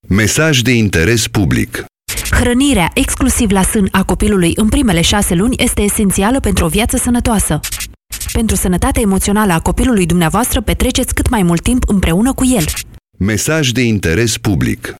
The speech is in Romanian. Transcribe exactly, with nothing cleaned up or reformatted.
Mesaj de interes public. Hrănirea exclusiv la sân a copilului în primele șase luni este esențială pentru o viață sănătoasă. Pentru sănătatea emoțională a copilului dumneavoastră, petreceți cât mai mult timp împreună cu el. Mesaj de interes public.